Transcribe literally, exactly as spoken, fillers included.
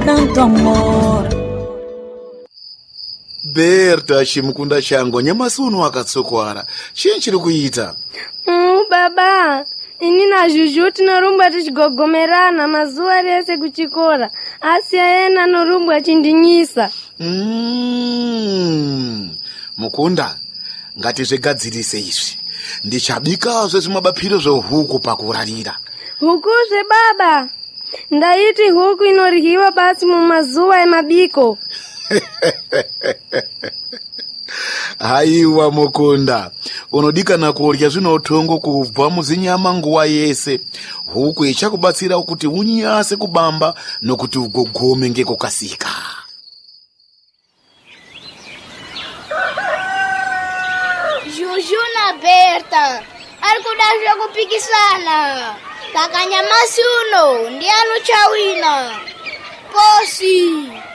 tanto amor. Berta chimukunda changu nyamasi uno akatsokwara. Chii chiri kuita? Mm, baba, ini na Juju tinorumba tichigogomerana mazuva rese kuchikora. Asi ayena anorumba achindinyisa. Mm. Mukunda, ngatizvigadzirise izvi. Ndichabikazve zvimabapiro zvehuku pakurarira. Huku zve baba? Ndaiti huku inoryiwa basi mumazuva emabiko. Haiwa Mukunda, unodikana kurya zvinotongo kubva muzinyama nguva yese. Huku ichakubatsira kuti unyase kubamba nokuti ugogome ngekukasika. Juju na Berta ari kuda zvekupikisana. Saka nyamasi uno ndiani uchawina. Posi.